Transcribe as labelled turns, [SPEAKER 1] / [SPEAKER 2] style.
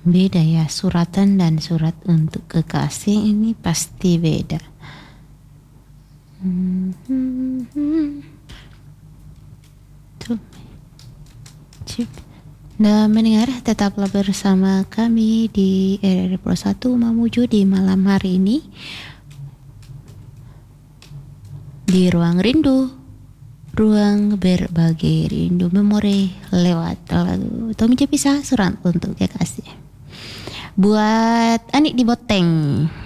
[SPEAKER 1] Beda ya, suratan dan surat untuk kekasih ini pasti beda. Tuh. Nah, mendengar, tetaplah bersama kami di RRI Pro 1 Mamuju di malam hari ini di Ruang Rindu, ruang berbagi rindu memori lewat lagu Tommy Cepisa, surat untuk kekasih. Buat Anik di Boteng,